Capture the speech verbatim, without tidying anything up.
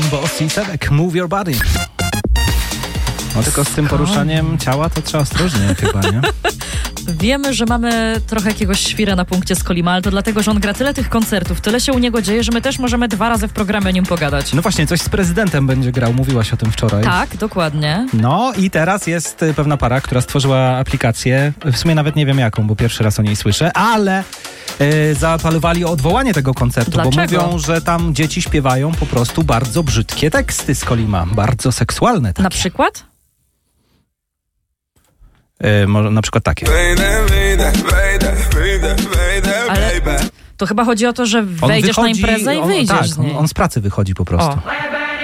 Boss i Sebek, Move Your Body. No tylko z tym poruszaniem ciała to trzeba ostrożnie chyba, nie? Wiemy, że mamy trochę jakiegoś świra na punkcie z Kolima, ale to dlatego, że on gra tyle tych koncertów, tyle się u niego dzieje, że my też możemy dwa razy w programie o nim pogadać. No właśnie, coś z prezydentem będzie grał, mówiłaś o tym wczoraj. Tak, dokładnie. No i teraz jest y, pewna para, która stworzyła aplikację, w sumie nawet nie wiem jaką, bo pierwszy raz o niej słyszę, ale y, zaapelowali o odwołanie tego koncertu, Dlaczego? bo mówią, że tam dzieci śpiewają po prostu bardzo brzydkie teksty z Kolima, bardzo seksualne takie. Na przykład? Y, może na przykład takie. Ale to chyba chodzi o to, że On wejdziesz wychodzi, na imprezę i on, wyjdziesz tak, z niej. on, on z pracy wychodzi po prostu. O.